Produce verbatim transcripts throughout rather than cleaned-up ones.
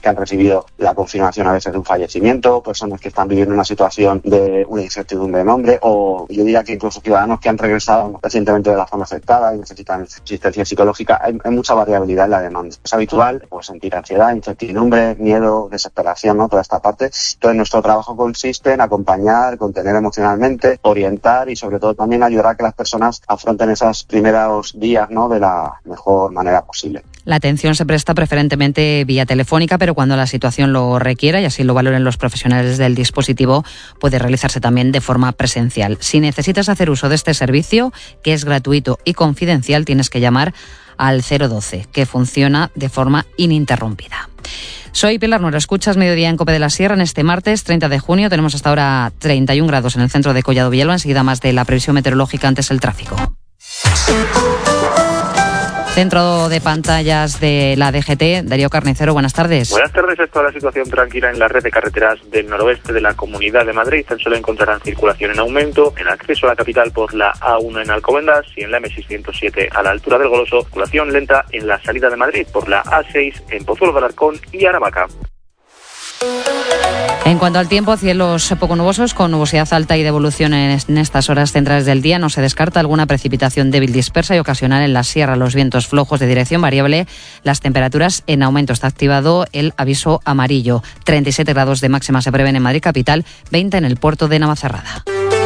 que han recibido la confirmación a veces de un fallecimiento, personas que están viviendo una situación de una incertidumbre de nombre, o yo diría que incluso ciudadanos que han regresado recientemente de la zona afectada y necesitan asistencia psicológica. Hay, hay mucha variabilidad en la demanda. Es habitual pues sentir ansiedad, incertidumbre, miedo, desesperación, ¿no? Toda esta parte. Entonces nuestro trabajo consiste en acompañar, contener emocionalmente, orientar y sobre todo también ayudar a que las personas afronten esos primeros días, ¿no? de la mejor manera posible. La atención se presta preferentemente vía telefónica, pero cuando la situación lo requiera y así lo valoren los profesionales del dispositivo, puede realizarse también de forma presencial. Si necesitas hacer uso de este servicio, que es gratuito y confidencial, tienes que llamar al cero doce, que funciona de forma ininterrumpida. Soy Pilar Nuero, escuchas Mediodía en COPE de la Sierra. En este martes treinta de junio tenemos hasta ahora treinta y un grados en el centro de Collado Villalba. Enseguida más de la previsión meteorológica, antes el tráfico. Centro de pantallas de la D G T, Darío Carnicero, buenas tardes. Buenas tardes. Es toda la situación tranquila en la red de carreteras del noroeste de la Comunidad de Madrid. Tan solo encontrarán circulación en aumento en acceso a la capital por la A uno en Alcobendas y en la M seiscientos siete a la altura del Goloso. Circulación lenta en la salida de Madrid por la A seis en Pozuelo de Alarcón y Aravaca. En cuanto al tiempo, cielos poco nubosos con nubosidad alta y de evolución en estas horas centrales del día. No se descarta alguna precipitación débil, dispersa y ocasional en la sierra. Los vientos flojos de dirección variable. Las temperaturas en aumento. Está activado el aviso amarillo. treinta y siete grados de máxima se prevén en Madrid capital, veinte en el puerto de Navacerrada.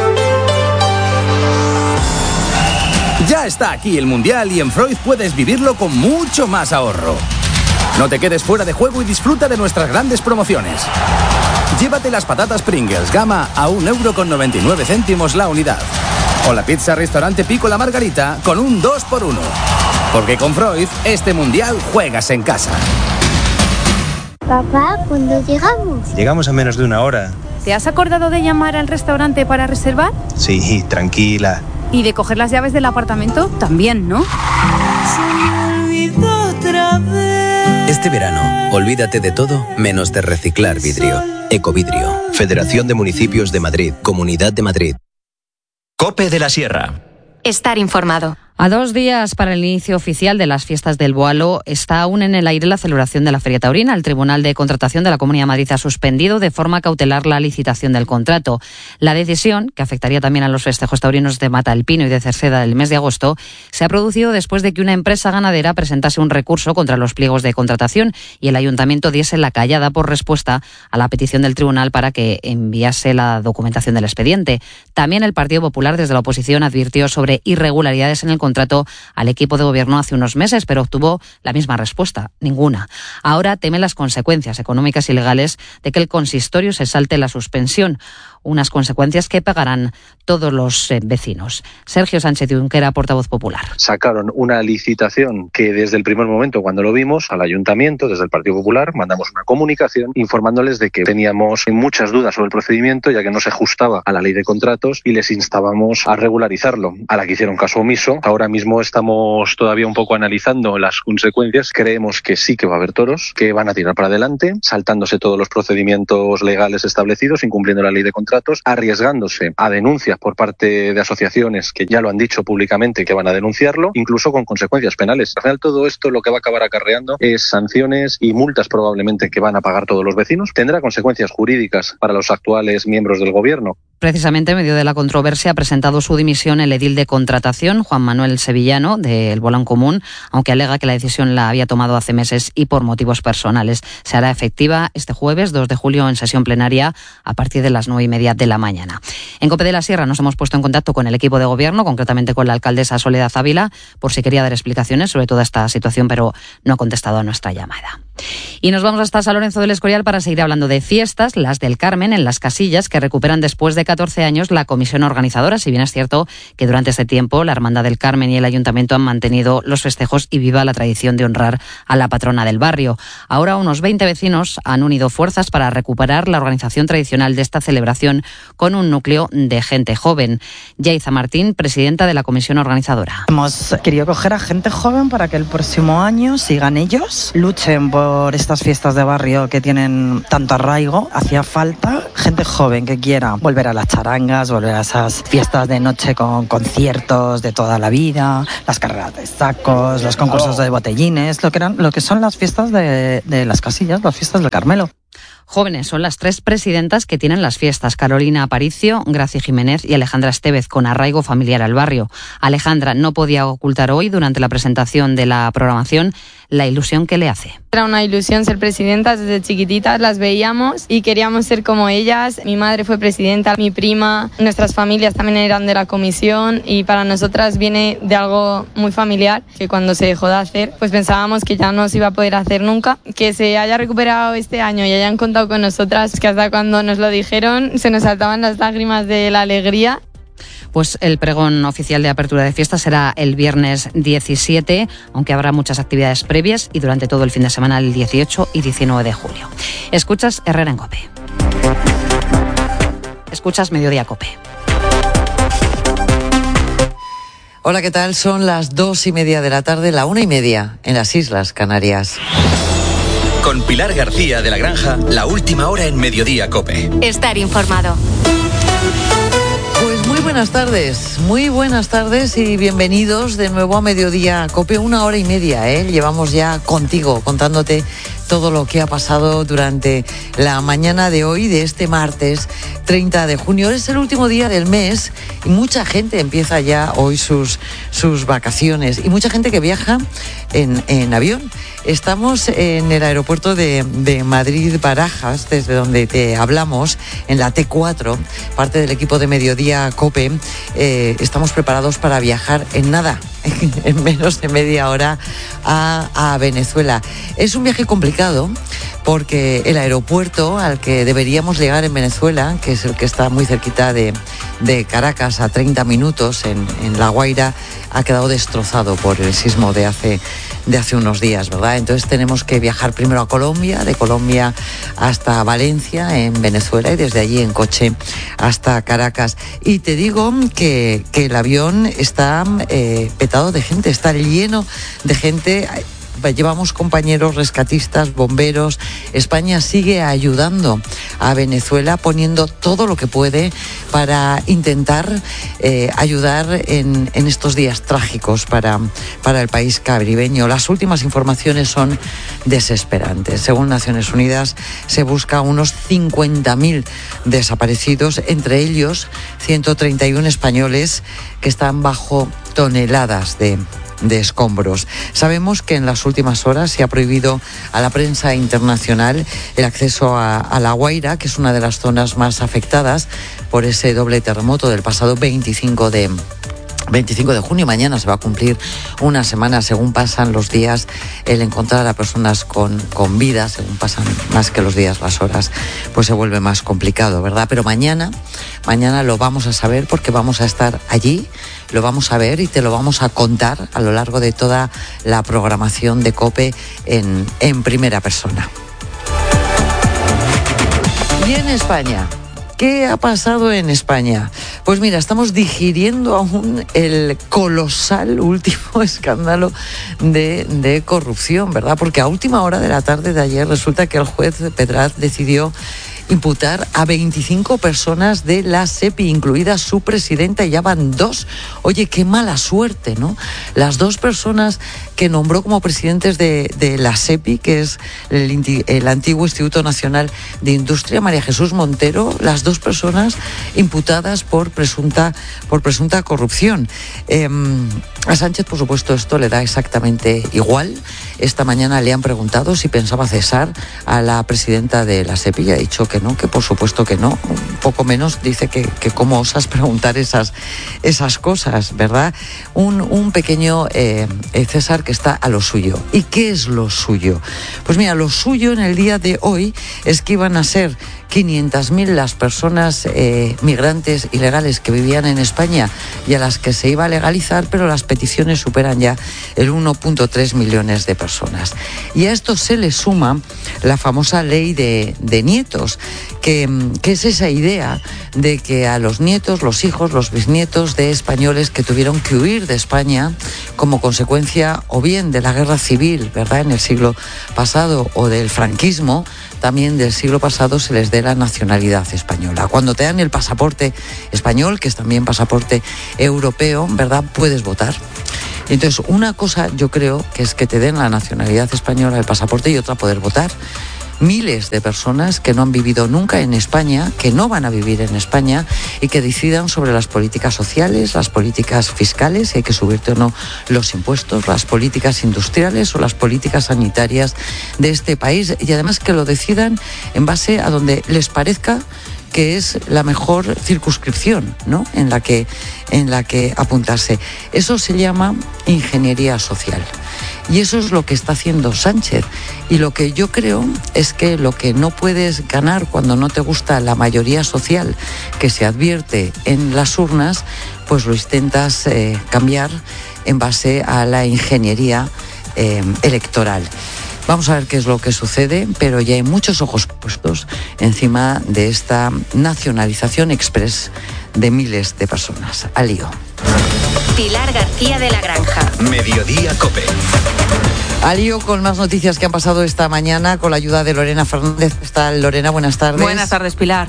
Ya está aquí el Mundial y en Freud puedes vivirlo con mucho más ahorro. No te quedes fuera de juego y disfruta de nuestras grandes promociones. Llévate las patatas Pringles Gama a un euro con noventa y nueve céntimos la unidad. O la pizza Restaurante Pico la Margarita con un dos por uno. Porque con Freud, este Mundial juegas en casa. Papá, ¿cuándo llegamos? Llegamos a menos de una hora. ¿Te has acordado de llamar al restaurante para reservar? Sí, tranquila. ¿Y de coger las llaves del apartamento? También, ¿no? Este verano, olvídate de todo menos de reciclar vidrio. Ecovidrio, Federación de Municipios de Madrid, Comunidad de Madrid. COPE de la Sierra. Estar informado. A dos días para el inicio oficial de las fiestas del Boalo, está aún en el aire la celebración de la Feria Taurina. El Tribunal de Contratación de la Comunidad de Madrid ha suspendido de forma cautelar la licitación del contrato. La decisión, que afectaría también a los festejos taurinos de Mata del Pino y de Cerceda del mes de agosto, se ha producido después de que una empresa ganadera presentase un recurso contra los pliegos de contratación y el Ayuntamiento diese la callada por respuesta a la petición del Tribunal para que enviase la documentación del expediente. También el Partido Popular, desde la oposición, advirtió sobre irregularidades en el contrato al equipo de gobierno hace unos meses, pero obtuvo la misma respuesta, ninguna. Ahora teme las consecuencias económicas y legales de que el consistorio se salte la suspensión, unas consecuencias que pagarán todos los eh, vecinos. Sergio Sánchez Junquera, portavoz popular. Sacaron una licitación que desde el primer momento, cuando lo vimos, al Ayuntamiento, desde el Partido Popular, mandamos una comunicación informándoles de que teníamos muchas dudas sobre el procedimiento, ya que no se ajustaba a la ley de contratos, y les instábamos a regularizarlo, a la que hicieron caso omiso. Ahora mismo estamos todavía un poco analizando las consecuencias. Creemos que sí que va a haber toros, que van a tirar para adelante, saltándose todos los procedimientos legales establecidos, incumpliendo la ley de contratos, arriesgándose a denuncias por parte de asociaciones que ya lo han dicho públicamente que van a denunciarlo, incluso con consecuencias penales. Al final, todo esto lo que va a acabar acarreando es sanciones y multas probablemente que van a pagar todos los vecinos. Tendrá consecuencias jurídicas para los actuales miembros del gobierno. Precisamente en medio de la controversia ha presentado su dimisión el edil de contratación, Juan Manuel Sevillano, del Bolón Común, aunque alega que la decisión la había tomado hace meses y por motivos personales. Se hará efectiva este jueves dos de julio en sesión plenaria a partir de las nueve y media de la mañana. En COPE de la Sierra nos hemos puesto en contacto con el equipo de gobierno, concretamente con la alcaldesa Soledad Ávila, por si quería dar explicaciones sobre toda esta situación, pero no ha contestado a nuestra llamada. Y nos vamos hasta San Lorenzo del Escorial para seguir hablando de fiestas, las del Carmen en Las Casillas, que recuperan después de catorce años la comisión organizadora, si bien es cierto que durante este tiempo la Hermandad del Carmen y el Ayuntamiento han mantenido los festejos y viva la tradición de honrar a la patrona del barrio. Ahora unos veinte vecinos han unido fuerzas para recuperar la organización tradicional de esta celebración con un núcleo de gente joven. Yaiza Martín, presidenta de la comisión organizadora. Hemos querido coger a gente joven para que el próximo año sigan ellos, luchen por estas fiestas de barrio que tienen tanto arraigo. Hacía falta gente joven que quiera volver a la las charangas, volver a esas fiestas de noche con conciertos de toda la vida, las carreras de sacos, los concursos de botellines, lo que eran, lo que son las fiestas de, de las casillas, las fiestas del Carmelo. Jóvenes son las tres presidentas que tienen las fiestas: Carolina Aparicio, Gracia Jiménez y Alejandra Estevez, con arraigo familiar al barrio. Alejandra no podía ocultar hoy, durante la presentación de la programación, la ilusión que le hace. Era una ilusión ser presidentas, desde chiquititas las veíamos y queríamos ser como ellas. Mi madre fue presidenta, mi prima, nuestras familias también eran de la comisión, y para nosotras viene de algo muy familiar, que cuando se dejó de hacer, pues pensábamos que ya no se iba a poder hacer nunca. Que se haya recuperado este año y hayan contado con nosotras, que hasta cuando nos lo dijeron se nos saltaban las lágrimas de la alegría. Pues el pregón oficial de apertura de fiestas será el viernes diecisiete, aunque habrá muchas actividades previas y durante todo el fin de semana, el dieciocho y diecinueve de julio. Escuchas Herrera en COPE. Escuchas Mediodía COPE. Hola, ¿qué tal? Son las dos y media de la tarde, la una y media en las Islas Canarias. Con Pilar García de la Granja, la última hora en Mediodía COPE. Estar informado. Pues muy buenas tardes, muy buenas tardes y bienvenidos de nuevo a Mediodía COPE. Una hora y media, ¿eh? Llevamos ya contigo contándote todo lo que ha pasado durante la mañana de hoy, de este martes treinta de junio. Es el último día del mes y mucha gente empieza ya hoy sus, sus vacaciones y mucha gente que viaja en, en avión. Estamos en el aeropuerto de, de Madrid-Barajas, desde donde te hablamos, en la T cuatro, parte del equipo de Mediodía COPE. Eh, estamos preparados para viajar en nada, en menos de media hora a, a Venezuela. Es un viaje complicado porque el aeropuerto al que deberíamos llegar en Venezuela, que es el que está muy cerquita de, de Caracas, a treinta minutos en, en La Guaira, ha quedado destrozado por el sismo de hace, de hace unos días, ¿verdad? Entonces tenemos que viajar primero a Colombia, de Colombia hasta Valencia, en Venezuela, y desde allí en coche hasta Caracas. Y te digo que, que el avión está eh, petado de gente, está lleno de gente. Llevamos compañeros rescatistas, bomberos. España sigue ayudando a Venezuela, poniendo todo lo que puede para intentar eh, ayudar en, en estos días trágicos para, para el país caribeño. Las últimas informaciones son desesperantes. Según Naciones Unidas, se busca unos cincuenta mil desaparecidos, entre ellos ciento treinta y uno españoles que están bajo toneladas de de escombros. Sabemos que en las últimas horas se ha prohibido a la prensa internacional el acceso a, a La Guaira, que es una de las zonas más afectadas por ese doble terremoto del pasado veinticinco de junio. Mañana se va a cumplir una semana, según pasan los días, el encontrar a personas con, con vida, según pasan más que los días, las horas, pues se vuelve más complicado, ¿verdad? Pero mañana, mañana lo vamos a saber porque vamos a estar allí, lo vamos a ver y te lo vamos a contar a lo largo de toda la programación de COPE en, en primera persona. Y en España, ¿qué ha pasado en España? Pues mira, estamos digiriendo aún el colosal último escándalo de, de corrupción, ¿verdad? Porque a última hora de la tarde de ayer resulta que el juez Pedraz decidió imputar a veinticinco personas de la SEPI, incluida su presidenta, y ya van dos. Oye, qué mala suerte, ¿no? Las dos personas que nombró como presidentes de, de la SEPI, que es el, el antiguo Instituto Nacional de Industria, María Jesús Montero, las dos personas imputadas por presunta, por presunta corrupción. Eh, a Sánchez, por supuesto, esto le da exactamente igual. Esta mañana le han preguntado si pensaba cesar a la presidenta de la SEPI y ha dicho que no, que por supuesto que no. Un poco menos dice que, que cómo osas preguntar esas, esas cosas, ¿verdad? Un, un pequeño eh, César que está a lo suyo. ¿Y qué es lo suyo? Pues mira, lo suyo en el día de hoy es que iban a ser quinientas mil las personas eh, migrantes ilegales que vivían en España y a las que se iba a legalizar, pero las peticiones superan ya el uno punto tres millones de personas. Y a esto se le suma la famosa ley de, de nietos, que, que es esa idea de que a los nietos, los hijos, los bisnietos de españoles que tuvieron que huir de España como consecuencia o bien de la guerra civil, ¿verdad?, en el siglo pasado, o del franquismo, también del siglo pasado se les dé la nacionalidad española. Cuando te dan el pasaporte español, que es también pasaporte europeo, ¿verdad?, puedes votar. Entonces, una cosa yo creo que es que te den la nacionalidad española, el pasaporte, y otra poder votar. Miles de personas que no han vivido nunca en España, que no van a vivir en España y que decidan sobre las políticas sociales, las políticas fiscales, si hay que subirte o no los impuestos, las políticas industriales o las políticas sanitarias de este país, y además que lo decidan en base a donde les parezca que es la mejor circunscripción, ¿no?, en la que, en la que apuntarse. Eso se llama ingeniería social. Y eso es lo que está haciendo Sánchez. Y lo que yo creo es que lo que no puedes ganar cuando no te gusta la mayoría social que se advierte en las urnas, pues lo intentas eh, cambiar en base a la ingeniería eh, electoral. Vamos a ver qué es lo que sucede, pero ya hay muchos ojos puestos encima de esta nacionalización express de miles de personas. Al lío. Pilar García de la Granja. Mediodía COPE. Al lío con más noticias que han pasado esta mañana con la ayuda de Lorena Fernández. ¿Qué tal, Lorena? Buenas tardes. Buenas tardes, Pilar.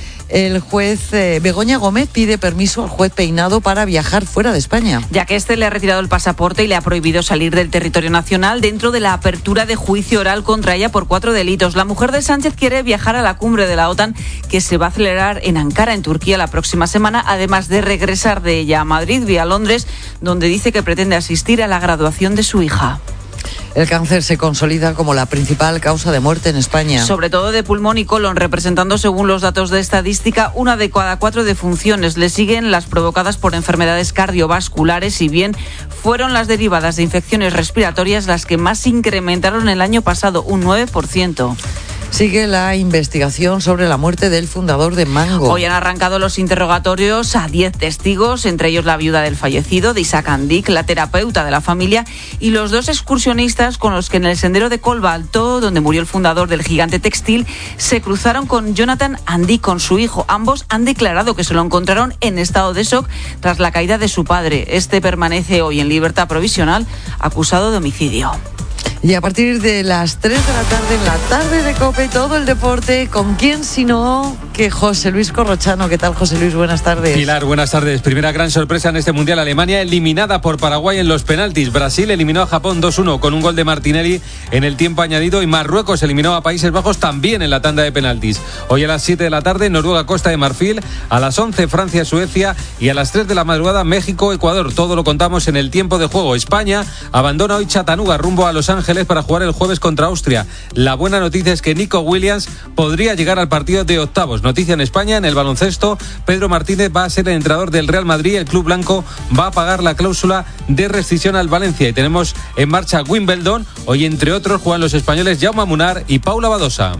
El juez eh, Begoña Gómez pide permiso al juez Peinado para viajar fuera de España. Ya que este le ha retirado el pasaporte y le ha prohibido salir del territorio nacional dentro de la apertura de juicio oral contra ella por cuatro delitos. La mujer de Sánchez quiere viajar a la cumbre de la OTAN, que se va a celebrar en Ankara, en Turquía, la próxima semana, además de regresar de ella a Madrid vía Londres, donde dice que pretende asistir a la graduación de su hija. El cáncer se consolida como la principal causa de muerte en España. Sobre todo de pulmón y colon, representando, según los datos de estadística, una de cada cuatro defunciones. Le siguen las provocadas por enfermedades cardiovasculares, si bien fueron las derivadas de infecciones respiratorias las que más se incrementaron el año pasado, un nueve por ciento. Sigue la investigación sobre la muerte del fundador de Mango. Hoy han arrancado los interrogatorios a diez testigos, entre ellos la viuda del fallecido, de Isaac Andic, la terapeuta de la familia, y los dos excursionistas con los que en el sendero de Colba Alto, donde murió el fundador del gigante textil, se cruzaron con Jonathan Andic, con su hijo. Ambos han declarado que se lo encontraron en estado de shock tras la caída de su padre. Este permanece hoy en libertad provisional, acusado de homicidio. Y a partir de las tres de la tarde, en la tarde de COPE, todo el deporte, ¿con quién sino que José Luis Corrochano? ¿Qué tal, José Luis? Buenas tardes. Pilar, buenas tardes. Primera gran sorpresa en este Mundial. Alemania eliminada por Paraguay en los penaltis. Brasil eliminó a Japón dos uno con un gol de Martinelli en el tiempo añadido, y Marruecos eliminó a Países Bajos también en la tanda de penaltis. Hoy a las siete de la tarde, Noruega-Costa de Marfil, a las once Francia-Suecia y a las tres de la madrugada México-Ecuador. Todo lo contamos en el tiempo de juego. España abandona hoy Chattanooga rumbo a Los Ángeles para jugar el jueves contra Austria. La buena noticia es que Nico Williams podría llegar al partido de octavos. Noticia en España, en el baloncesto, Pedro Martínez va a ser el entrenador del Real Madrid. El club blanco va a pagar la cláusula de rescisión al Valencia. Y tenemos en marcha Wimbledon. Hoy, entre otros, juegan los españoles Jaume Munar y Paula Badosa.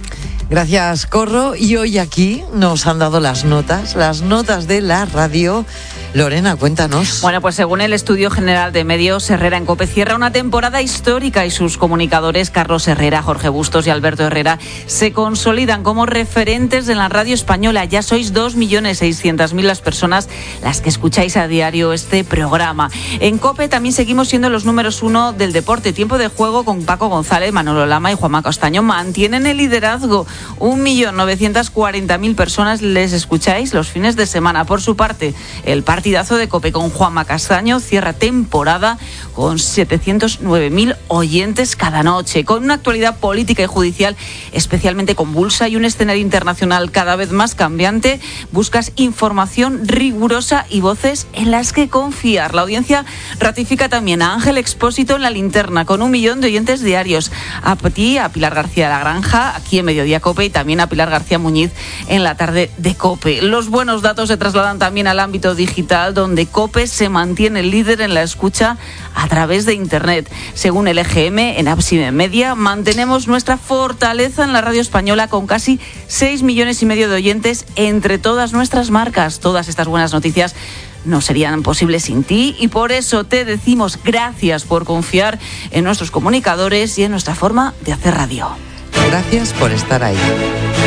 Gracias, Corro. Y hoy aquí nos han dado las notas, las notas de la radio. Lorena, cuéntanos. Bueno, pues según el Estudio General de Medios, Herrera en COPE cierra una temporada histórica y sus comunicadores Carlos Herrera, Jorge Bustos y Alberto Herrera se consolidan como referentes de la radio española. Ya sois dos millones seiscientas mil las personas las que escucháis a diario este programa. En COPE también seguimos siendo los números uno del deporte. Tiempo de juego con Paco González, Manolo Lama y Juanma Castaño mantienen el liderazgo. un millón novecientas cuarenta mil personas les escucháis los fines de semana. Por su parte, el partidazo de COPE con Juanma Castaño cierra temporada con setecientos nueve mil oyentes cada noche, con una actualidad política y judicial especialmente convulsa y un escenario internacional cada vez más cambiante. Buscas información rigurosa y voces en las que confiar. La audiencia ratifica también a Ángel Expósito en la linterna, con un millón de oyentes diarios. A ti, a Pilar García de la Granja, aquí en Mediodía COPE, y también a Pilar García Muñiz en la tarde de COPE. Los buenos datos se trasladan también al ámbito digital, donde COPE se mantiene líder en la escucha a través de Internet. Según el E G M, en Absime Media, mantenemos nuestra fortaleza en la radio española con casi seis millones y medio de oyentes entre todas nuestras marcas. Todas estas buenas noticias no serían posibles sin ti, y por eso te decimos gracias por confiar en nuestros comunicadores y en nuestra forma de hacer radio. Gracias por estar ahí.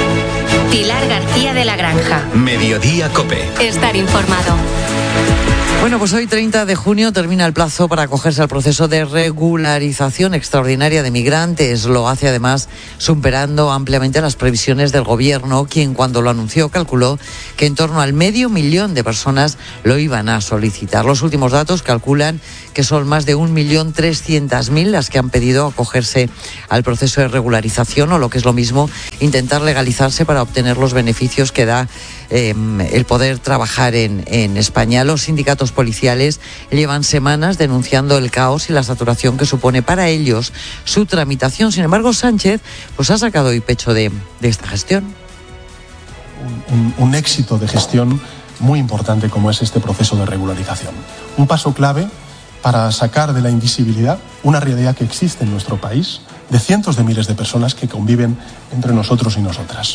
Pilar García de la Granja. Mediodía COPE. Estar informado. Bueno, pues hoy treinta de junio termina el plazo para acogerse al proceso de regularización extraordinaria de migrantes. Lo hace además superando ampliamente las previsiones del gobierno, quien cuando lo anunció calculó que en torno al medio millón de personas lo iban a solicitar. Los últimos datos calculan que son más de un millón trescientas mil las que han pedido acogerse al proceso de regularización, o lo que es lo mismo, intentar legalizarse para obtener los beneficios que da eh, el poder trabajar en, en España. Los sindicatos policiales llevan semanas denunciando el caos y la saturación que supone para ellos su tramitación. Sin embargo, Sánchez pues ha sacado hoy pecho de, de esta gestión. Un, un, un éxito de gestión muy importante como es este proceso de regularización. Un paso clave para sacar de la invisibilidad una realidad que existe en nuestro país, de cientos de miles de personas que conviven entre nosotros y nosotras.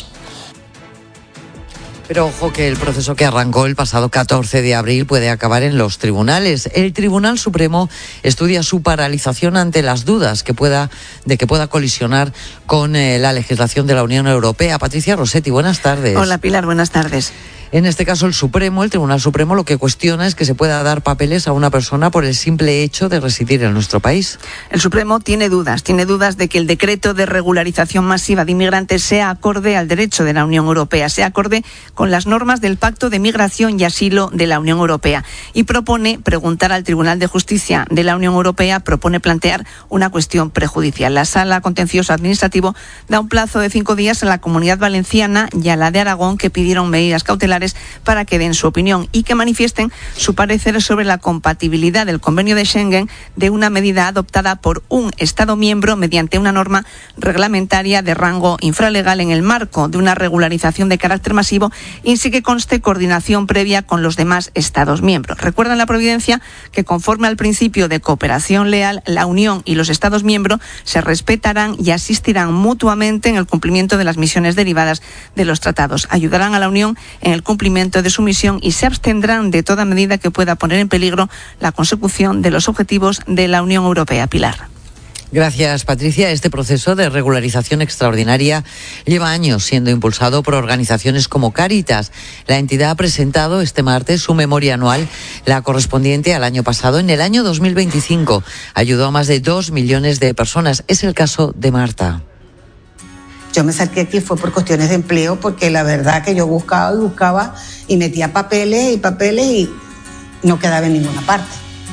Pero ojo que el proceso que arrancó el pasado catorce de abril puede acabar en los tribunales. El Tribunal Supremo estudia su paralización ante las dudas que pueda, de que pueda colisionar con eh, la legislación de la Unión Europea. Patricia Rossetti, buenas tardes. Hola Pilar, buenas tardes. En este caso, el Supremo, el Tribunal Supremo, lo que cuestiona es que se pueda dar papeles a una persona por el simple hecho de residir en nuestro país. El Supremo tiene dudas, tiene dudas de que el decreto de regularización masiva de inmigrantes sea acorde al derecho de la Unión Europea, sea acorde con las normas del Pacto de Migración y Asilo de la Unión Europea. Y propone preguntar al Tribunal de Justicia de la Unión Europea, propone plantear una cuestión prejudicial. La Sala Contencioso Administrativo da un plazo de cinco días a la Comunidad Valenciana y a la de Aragón, que pidieron medidas cautelares para que den su opinión y que manifiesten su parecer sobre la compatibilidad del Convenio de Schengen de una medida adoptada por un Estado miembro mediante una norma reglamentaria de rango infralegal en el marco de una regularización de carácter masivo y sin que conste coordinación previa con los demás Estados miembros. Recuerdan la providencia que, conforme al principio de cooperación leal, la Unión y los Estados miembros se respetarán y asistirán mutuamente en el cumplimiento de las misiones derivadas de los tratados. Ayudarán a la Unión en el cumplimiento de su misión y se abstendrán de toda medida que pueda poner en peligro la consecución de los objetivos de la Unión Europea. Pilar. Gracias, Patricia. Este proceso de regularización extraordinaria lleva años siendo impulsado por organizaciones como Cáritas. La entidad ha presentado este martes su memoria anual, la correspondiente al año pasado. En el año dos mil veinticinco ayudó a más de dos millones de personas. Es el caso de Marta. Yo me saqué aquí fue por cuestiones de empleo, porque la verdad que yo buscaba y buscaba y metía papeles y papeles y no quedaba en ninguna parte.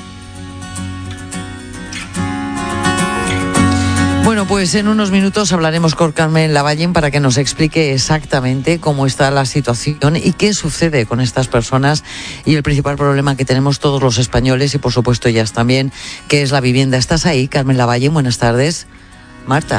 Bueno, pues en unos minutos hablaremos con Carmen Lavallén para que nos explique exactamente cómo está la situación y qué sucede con estas personas y el principal problema que tenemos todos los españoles y por supuesto ellas también, que es la vivienda. ¿Estás ahí, Carmen Lavallén? Buenas tardes. Marta.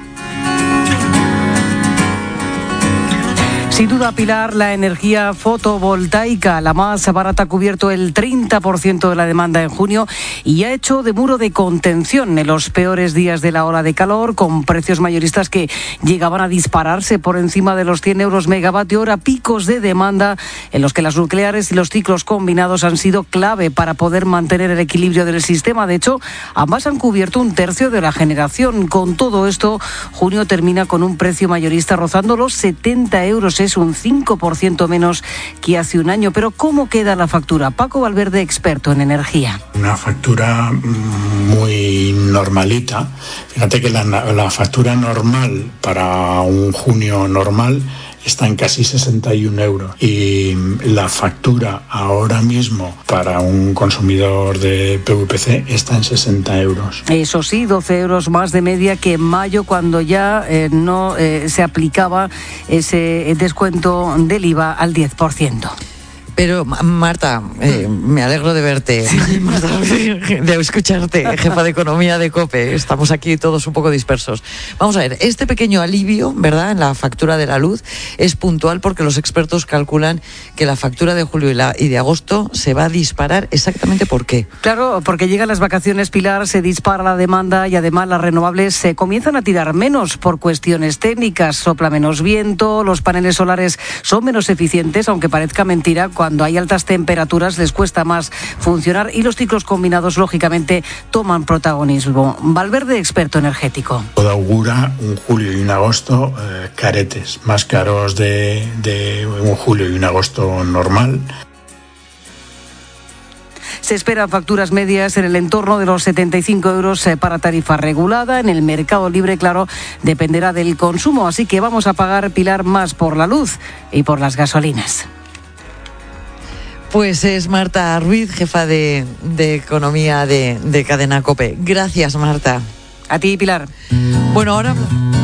Sin duda, Pilar, la energía fotovoltaica, la más barata, ha cubierto el treinta por ciento de la demanda en junio y ha hecho de muro de contención en los peores días de la ola de calor, con precios mayoristas que llegaban a dispararse por encima de los cien euros megavatio hora, picos de demanda en los que las nucleares y los ciclos combinados han sido clave para poder mantener el equilibrio del sistema. De hecho, ambas han cubierto un tercio de la generación. Con todo esto, junio termina con un precio mayorista rozando los setenta euros. Es un cinco por ciento menos que hace un año. Pero ¿cómo queda la factura? Paco Valverde, experto en energía. Una factura muy normalita. Fíjate que la, la factura normal para un junio normal está en casi sesenta y un euros y la factura ahora mismo para un consumidor de P V P C está en sesenta euros. Eso sí, doce euros más de media que en mayo, cuando ya eh, no eh, se aplicaba ese descuento del I V A al diez por ciento. Pero, Marta, eh, me alegro de verte, de escucharte, jefa de economía de COPE. Estamos aquí todos un poco dispersos. Vamos a ver, este pequeño alivio, ¿verdad?, en la factura de la luz es puntual porque los expertos calculan que la factura de julio y, la, y de agosto se va a disparar. ¿Exactamente por qué? Claro, porque llegan las vacaciones, Pilar, se dispara la demanda y además las renovables se comienzan a tirar menos por cuestiones técnicas. Sopla menos viento, los paneles solares son menos eficientes, aunque parezca mentira. Cuando hay altas temperaturas les cuesta más funcionar y los ciclos combinados, lógicamente, toman protagonismo. Valverde, experto energético. Todo augura un julio y un agosto eh, caretes, más caros de, de un julio y un agosto normal. Se esperan facturas medias en el entorno de los setenta y cinco euros para tarifa regulada. En el mercado libre, claro, dependerá del consumo, así que vamos a pagar, Pilar, más por la luz y por las gasolinas. Pues es Marta Ruiz, jefa de, de Economía de, de Cadena COPE. Gracias, Marta. A ti, Pilar. Bueno, ahora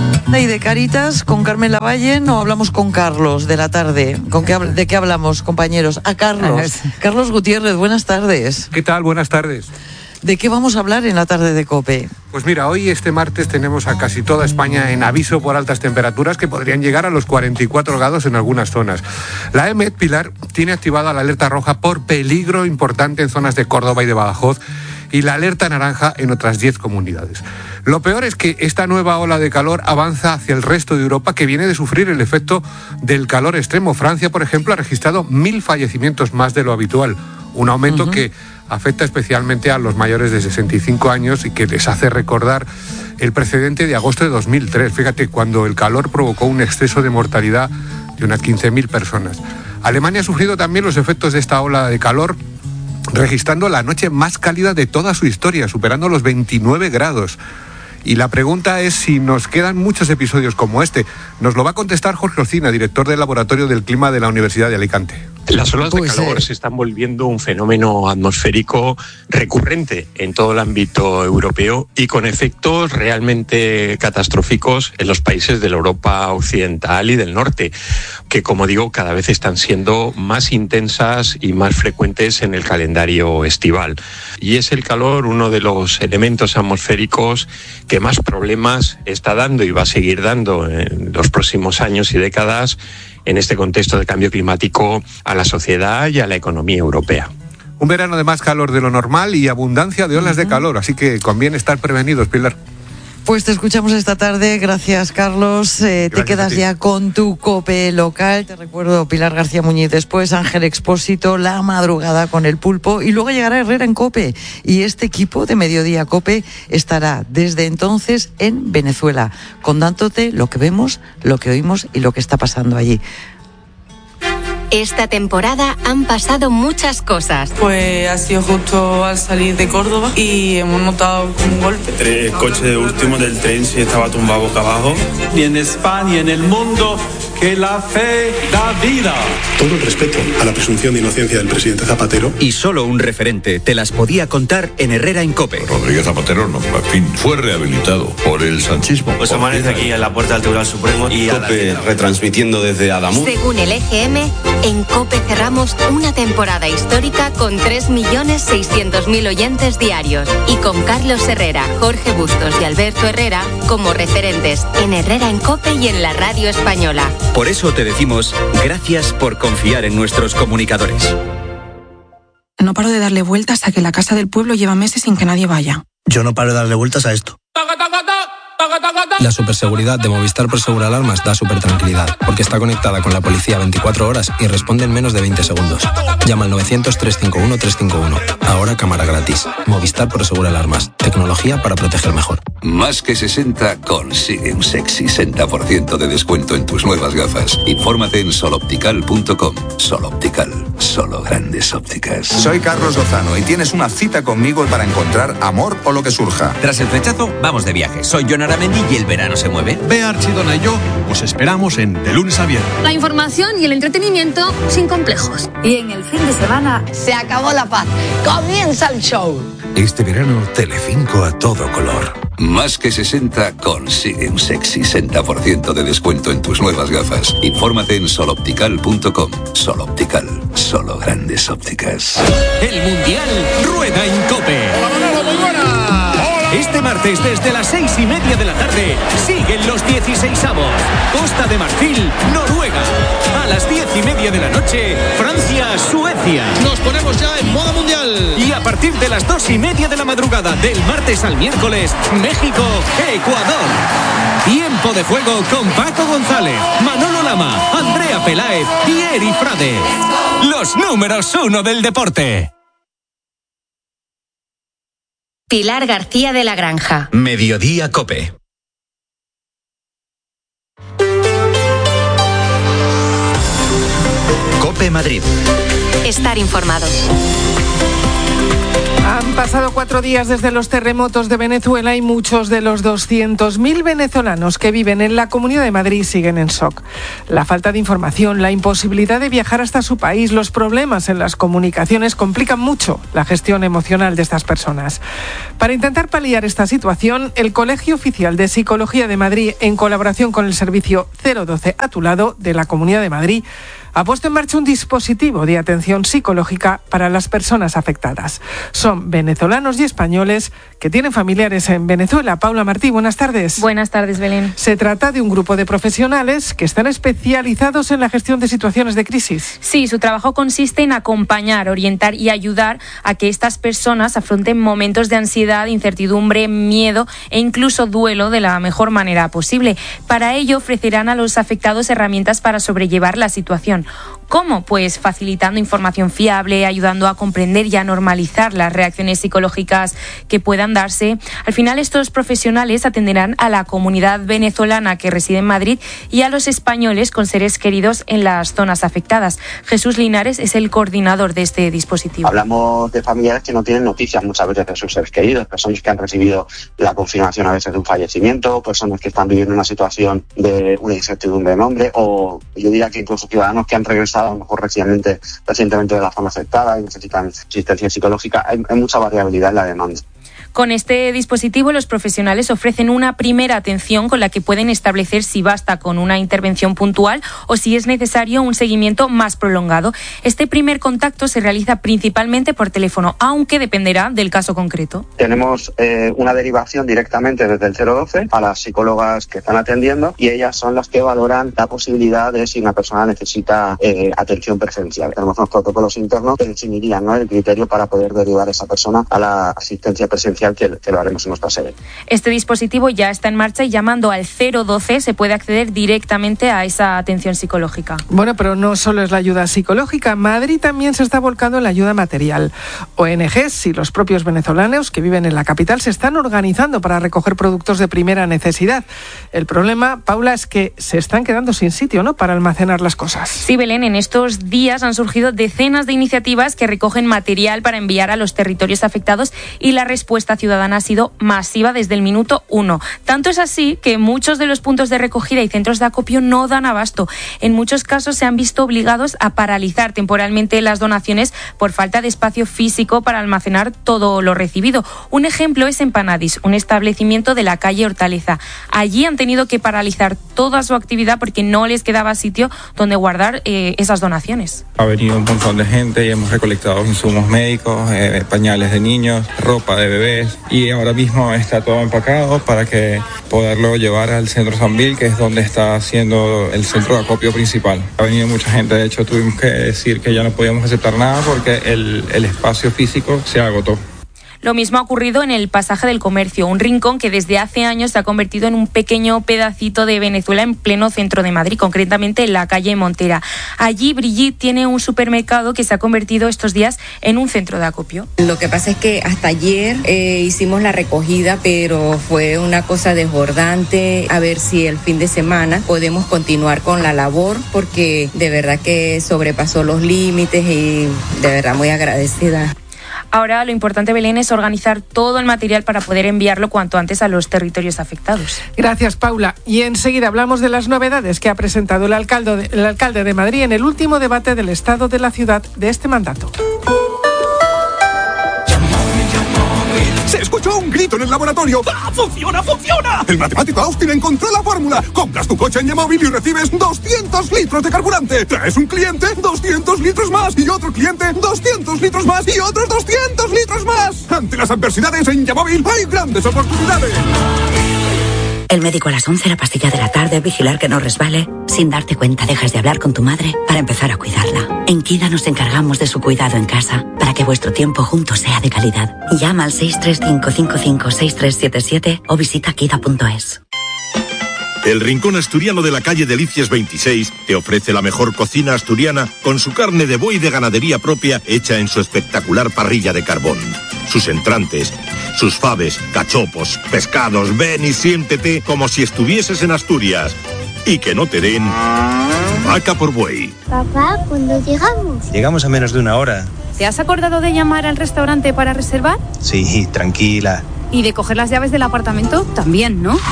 y de Caritas con Carmen Lavalle, no hablamos con Carlos de la tarde. ¿Con qué, ¿De qué hablamos, compañeros? A Carlos. Carlos Gutiérrez, buenas tardes. ¿Qué tal? Buenas tardes. ¿De qué vamos a hablar en la tarde de COPE? Pues mira, hoy este martes tenemos a casi toda España en aviso por altas temperaturas que podrían llegar a los cuarenta y cuatro grados en algunas zonas. La E M E D, Pilar, tiene activada la alerta roja por peligro importante en zonas de Córdoba y de Badajoz y la alerta naranja en otras diez comunidades. Lo peor es que esta nueva ola de calor avanza hacia el resto de Europa, que viene de sufrir el efecto del calor extremo. Francia, por ejemplo, ha registrado mil fallecimientos más de lo habitual, un aumento uh-huh. que afecta especialmente a los mayores de sesenta y cinco años y que les hace recordar el precedente de agosto de dos mil tres. Fíjate, cuando el calor provocó un exceso de mortalidad de unas quince mil personas. Alemania ha sufrido también los efectos de esta ola de calor, registrando la noche más cálida de toda su historia, superando los veintinueve grados. Y la pregunta es si nos quedan muchos episodios como este. Nos lo va a contestar Jorge Ocina, director del Laboratorio del Clima de la Universidad de Alicante. Las olas de calor se están volviendo un fenómeno atmosférico recurrente en todo el ámbito europeo y con efectos realmente catastróficos en los países de la Europa occidental y del norte, que, como digo, cada vez están siendo más intensas y más frecuentes en el calendario estival. Y es el calor uno de los elementos atmosféricos que más problemas está dando y va a seguir dando en los próximos años y décadas en este contexto de cambio climático a la sociedad y a la economía europea. Un verano de más calor de lo normal y abundancia de olas uh-huh. de calor, así que conviene estar prevenidos, Pilar. Pues te escuchamos esta tarde, gracias Carlos, eh, gracias te quedas ya con tu COPE local, te recuerdo Pilar García Muñiz, después Ángel Expósito, La Madrugada con el Pulpo y luego llegará Herrera en COPE y este equipo de Mediodía COPE estará desde entonces en Venezuela, contándote lo que vemos, lo que oímos y lo que está pasando allí. Esta temporada han pasado muchas cosas. Pues ha sido justo al salir de Córdoba y hemos notado un golpe. El coche último del tren sí estaba tumbado boca abajo. Y en España y en el mundo, que la fe da vida. Todo el respeto a la presunción de inocencia del presidente Zapatero. Y solo un referente te las podía contar en Herrera en COPE. Rodríguez Zapatero, no, en fin, fue rehabilitado por el sanchismo. Pues amanece aquí en la puerta del Tribunal Supremo y COPE retransmitiendo desde Adamuz. Según el E G M, en COPE cerramos una temporada histórica con tres millones seiscientos mil oyentes diarios y con Carlos Herrera, Jorge Bustos y Alberto Herrera como referentes en Herrera en COPE y en la radio española. Por eso te decimos gracias por confiar en nuestros comunicadores. No paro de darle vueltas a que la casa del pueblo lleva meses sin que nadie vaya. Yo no paro de darle vueltas a esto. La superseguridad de Movistar Prosegur Alarmas da súper tranquilidad, porque está conectada con la policía veinticuatro horas y responde en menos de veinte segundos. Llama al novecientos, trescientos cincuenta y uno, trescientos cincuenta y uno. Ahora cámara gratis. Movistar Prosegur Alarmas. Tecnología para proteger mejor. Más que sesenta consigue un sexy sesenta por ciento de descuento en tus nuevas gafas. Infórmate en soloptical punto com. Sol Optical. Solo grandes ópticas. Soy Carlos Lozano y tienes una cita conmigo para encontrar amor o lo que surja. Tras el flechazo, vamos de viaje. Soy Jon Aramendi y el verano se mueve. Bea Archidona y yo os esperamos en De Lunes a Viernes. La información y el entretenimiento sin complejos. Y en el fin de semana se acabó la paz. Comienza el show. Este verano, Telecinco a todo color. Más que sesenta consigue un sexy sesenta por ciento de descuento en tus nuevas gafas. Infórmate en soloptical punto com. Sol Optical. Solo grandes ópticas. El Mundial rueda en COPE. Hola, Manolo, muy buena. Este martes desde las seis y media de la tarde siguen los dieciseisavos. Costa de Marfil, Noruega. A las diez y media de la noche, Francia, Suecia. Nos ponemos ya en modo mundial. Y a partir de las dos y media de la madrugada del martes al miércoles, México, Ecuador. Tiempo de juego con Paco González, Manolo Lama, Andrea Peláez y Eri Frade. Los números uno del deporte. Pilar García de la Granja. Mediodía COPE. COPE Madrid. Estar informado. Han pasado cuatro días desde los terremotos de Venezuela y muchos de los doscientos mil venezolanos que viven en la Comunidad de Madrid siguen en shock. La falta de información, la imposibilidad de viajar hasta su país, los problemas en las comunicaciones complican mucho la gestión emocional de estas personas. Para intentar paliar esta situación, el Colegio Oficial de Psicología de Madrid, en colaboración con el servicio cero doce A Tu Lado de la Comunidad de Madrid, ha puesto en marcha un dispositivo de atención psicológica para las personas afectadas. Son venezolanos y españoles que tienen familiares en Venezuela. Paula Martí, buenas tardes. Buenas tardes, Belén. Se trata de un grupo de profesionales que están especializados en la gestión de situaciones de crisis. Sí, su trabajo consiste en acompañar, orientar y ayudar a que estas personas afronten momentos de ansiedad, incertidumbre, miedo e incluso duelo de la mejor manera posible. Para ello ofrecerán a los afectados herramientas para sobrellevar la situación. ¿Cómo? Pues facilitando información fiable, ayudando a comprender y a normalizar las reacciones psicológicas que puedan darse. Al final, estos profesionales atenderán a la comunidad venezolana que reside en Madrid y a los españoles con seres queridos en las zonas afectadas. Jesús Linares es el coordinador de este dispositivo. Hablamos de familiares que no tienen noticias muchas veces de sus seres queridos, personas que han recibido la confirmación a veces de un fallecimiento, personas que están viviendo una situación de una incertidumbre de nombre, o yo diría que incluso ciudadanos que han regresado a lo mejor recientemente, recientemente de la zona afectada y necesitan asistencia psicológica. Hay, hay mucha variabilidad en la demanda. Con este dispositivo, los profesionales ofrecen una primera atención con la que pueden establecer si basta con una intervención puntual o si es necesario un seguimiento más prolongado. Este primer contacto se realiza principalmente por teléfono, aunque dependerá del caso concreto. Tenemos eh, una derivación directamente desde el cero doce a las psicólogas que están atendiendo y ellas son las que valoran la posibilidad de si una persona necesita eh, atención presencial. Tenemos unos protocolos internos que definirían, ¿no?, el criterio para poder derivar a esa persona a la asistencia presencial. Que, que lo haremos en nuestra sede. Este dispositivo ya está en marcha y llamando al cero doce se puede acceder directamente a esa atención psicológica. Bueno, pero no solo es la ayuda psicológica. Madrid también se está volcando en la ayuda material. O N Ges y los propios venezolanos que viven en la capital se están organizando para recoger productos de primera necesidad. El problema, Paula, es que se están quedando sin sitio, ¿no?, para almacenar las cosas. Sí, Belén, en estos días han surgido decenas de iniciativas que recogen material para enviar a los territorios afectados y la respuesta ciudadana ha sido masiva desde el minuto uno. Tanto es así que muchos de los puntos de recogida y centros de acopio no dan abasto. En muchos casos se han visto obligados a paralizar temporalmente las donaciones por falta de espacio físico para almacenar todo lo recibido. Un ejemplo es Empanadis, un establecimiento de la calle Hortaleza. Allí han tenido que paralizar toda su actividad porque no les quedaba sitio donde guardar eh, esas donaciones. Ha venido un montón de gente y hemos recolectado insumos médicos, eh, pañales de niños, ropa de bebés, y ahora mismo está todo empacado para que poderlo llevar al centro Sambil, que es donde está haciendo el centro de acopio principal. Ha venido mucha gente, de hecho tuvimos que decir que ya no podíamos aceptar nada porque el, el espacio físico se agotó. Lo mismo ha ocurrido en el Pasaje del Comercio, un rincón que desde hace años se ha convertido en un pequeño pedacito de Venezuela en pleno centro de Madrid, concretamente en la calle Montera. Allí Brigitte tiene un supermercado que se ha convertido estos días en un centro de acopio. Lo que pasa es que hasta ayer eh, hicimos la recogida, pero fue una cosa desbordante. A ver si el fin de semana podemos continuar con la labor, porque de verdad que sobrepasó los límites y de verdad muy agradecida. Ahora lo importante, Belén, es organizar todo el material para poder enviarlo cuanto antes a los territorios afectados. Gracias, Paula. Y enseguida hablamos de las novedades que ha presentado el alcalde de, el alcalde de Madrid en el último debate del estado de la ciudad de este mandato. Se escuchó un grito en el laboratorio. ¡Ah, funciona, funciona! El matemático Austin encontró la fórmula. Compras tu coche en Yamóvil y recibes doscientos litros de carburante. Traes un cliente, doscientos litros más. Y otro cliente, doscientos litros más. Y otros doscientos litros más. Ante las adversidades en Yamóvil hay grandes oportunidades. El médico a las once, la pastilla de la tarde, vigilar que no resbale. Sin darte cuenta dejas de hablar con tu madre para empezar a cuidarla. En Kida nos encargamos de su cuidado en casa para que vuestro tiempo juntos sea de calidad. Llama al seis tres cinco cinco cinco seis tres siete siete o visita kida punto es. El Rincón Asturiano de la calle Delicias veintiséis te ofrece la mejor cocina asturiana con su carne de buey de ganadería propia hecha en su espectacular parrilla de carbón. Sus entrantes, sus faves, cachopos, pescados, ven y siéntete como si estuvieses en Asturias. Y que no te den vaca por buey. Papá, ¿cuándo llegamos? Llegamos a menos de una hora. ¿te has acordado de llamar al restaurante para reservar? Sí, tranquila. ¿Y de coger las llaves del apartamento? También, ¿no?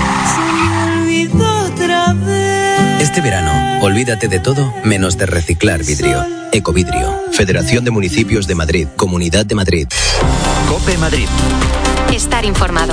Este verano, olvídate de todo menos de reciclar vidrio. Ecovidrio, Federación de Municipios de Madrid, Comunidad de Madrid. COPE Madrid. Estar informado.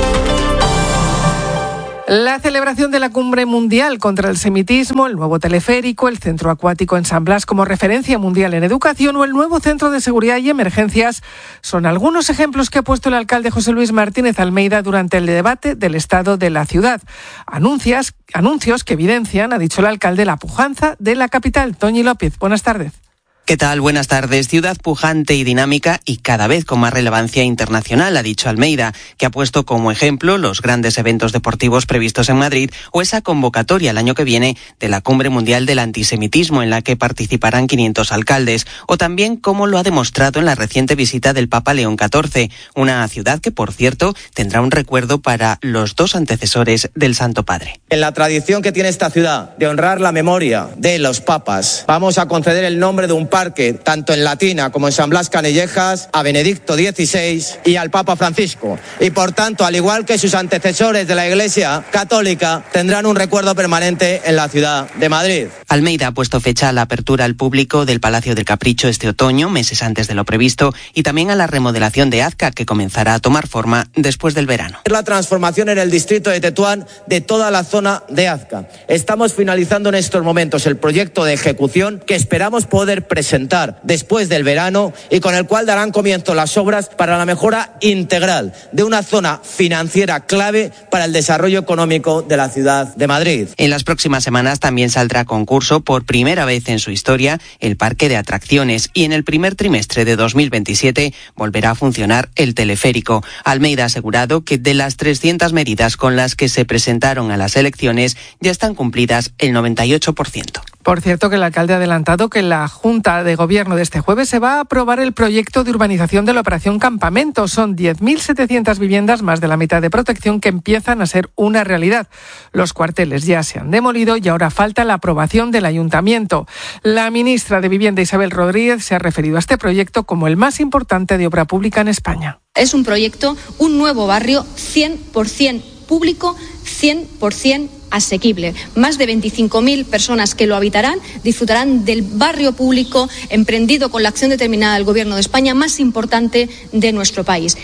La celebración de la Cumbre Mundial contra el Semitismo, el nuevo teleférico, el Centro Acuático en San Blas como referencia mundial en educación o el nuevo Centro de Seguridad y Emergencias son algunos ejemplos que ha puesto el alcalde José Luis Martínez Almeida durante el debate del estado de la ciudad. Anuncios, anuncios que evidencian, ha dicho el alcalde, la pujanza de la capital. Toñi López, buenas tardes. ¿Qué tal? Buenas tardes. Ciudad pujante y dinámica y cada vez con más relevancia internacional, ha dicho Almeida, que ha puesto como ejemplo los grandes eventos deportivos previstos en Madrid o esa convocatoria el año que viene de la Cumbre Mundial del Antisemitismo en la que participarán quinientos alcaldes, o también como lo ha demostrado en la reciente visita del Papa León catorce, una ciudad que, por cierto, tendrá un recuerdo para los dos antecesores del Santo Padre. En la tradición que tiene esta ciudad de honrar la memoria de los papas, vamos a conceder el nombre de un parque, tanto en Latina como en San Blas Canillejas, a Benedicto dieciséis y al Papa Francisco. Y por tanto, al igual que sus antecesores de la Iglesia Católica, tendrán un recuerdo permanente en la ciudad de Madrid. Almeida ha puesto fecha a la apertura al público del Palacio del Capricho este otoño, meses antes de lo previsto, y también a la remodelación de Azca, que comenzará a tomar forma después del verano. La transformación en el distrito de Tetuán de toda la zona de Azca. Estamos finalizando en estos momentos el proyecto de ejecución que esperamos poder presentar después del verano y con el cual darán comienzo las obras para la mejora integral de una zona financiera clave para el desarrollo económico de la ciudad de Madrid. En las próximas semanas también saldrá a concurso por primera vez en su historia el parque de atracciones y en el primer trimestre de dos mil veintisiete volverá a funcionar el teleférico. Almeida ha asegurado que de las trescientas medidas con las que se presentaron a las elecciones ya están cumplidas el noventa y ocho por ciento. Por cierto, que el alcalde ha adelantado que en la Junta de Gobierno de este jueves se va a aprobar el proyecto de urbanización de la Operación Campamento. Son diez mil setecientas viviendas, más de la mitad de protección, que empiezan a ser una realidad. Los cuarteles ya se han demolido y ahora falta la aprobación del Ayuntamiento. La ministra de Vivienda, Isabel Rodríguez, se ha referido a este proyecto como el más importante de obra pública en España. Es un proyecto, un nuevo barrio cien por ciento público, cien por ciento asequible. Más de veinticinco mil personas que lo habitarán disfrutarán del barrio público emprendido con la acción determinada del Gobierno de España más importante de nuestro país.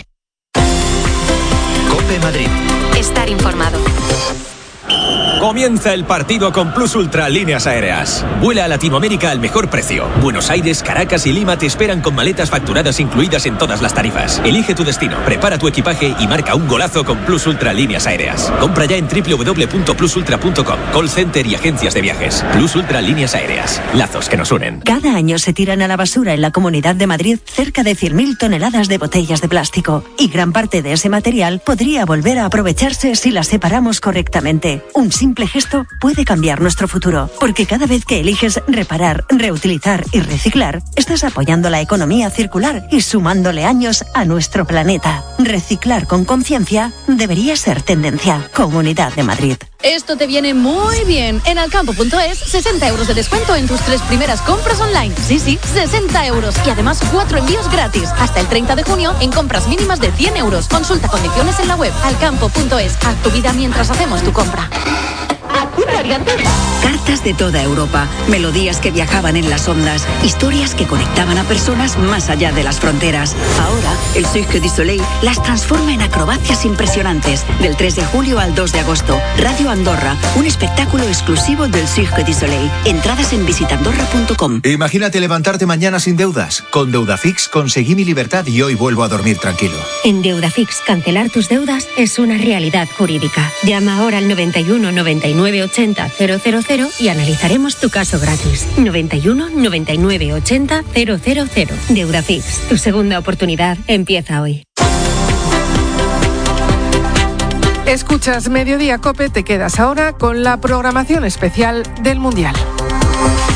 COPE Madrid. Estar informado. Comienza el partido con Plus Ultra Líneas Aéreas. Vuela a Latinoamérica al mejor precio. Buenos Aires, Caracas y Lima te esperan con maletas facturadas incluidas en todas las tarifas. Elige tu destino, prepara tu equipaje y marca un golazo con Plus Ultra Líneas Aéreas. Compra ya en doble u doble u doble u punto plus ultra punto com. Call center y agencias de viajes. Plus Ultra Líneas Aéreas. Lazos que nos unen. Cada año se tiran a la basura en la Comunidad de Madrid cerca de cien mil toneladas de botellas de plástico. Y gran parte de ese material podría volver a aprovecharse si las separamos correctamente. Un simple gesto puede cambiar nuestro futuro, porque cada vez que eliges reparar, reutilizar y reciclar, estás apoyando la economía circular y sumándole años a nuestro planeta. Reciclar con conciencia debería ser tendencia. Comunidad de Madrid. Esto te viene muy bien. En alcampo punto es, sesenta euros de descuento en tus tres primeras compras online. Sí, sí, sesenta euros. Y además cuatro envíos gratis. Hasta el treinta de junio en compras mínimas de cien euros. Consulta condiciones en la web alcampo punto es. Haz tu vida mientras hacemos tu compra. Cartas de toda Europa, melodías que viajaban en las ondas, historias que conectaban a personas más allá de las fronteras. Ahora, el Cirque du Soleil las transforma en acrobacias impresionantes. Del tres de julio al dos de agosto, Radio Andorra, un espectáculo exclusivo del Cirque du Soleil. Entradas en visit andorra punto com. Imagínate levantarte mañana sin deudas. Con Deudafix conseguí mi libertad y hoy vuelvo a dormir tranquilo. En Deudafix, cancelar tus deudas es una realidad jurídica. Llama ahora al noventa y uno noventa y nueve ochenta cero cero cero y analizaremos tu caso gratis. noventa y uno noventa y nueve ochenta cero cero cero. Deudafix, tu segunda oportunidad empieza hoy. Escuchas Mediodía COPE, te quedas ahora con la programación especial del Mundial.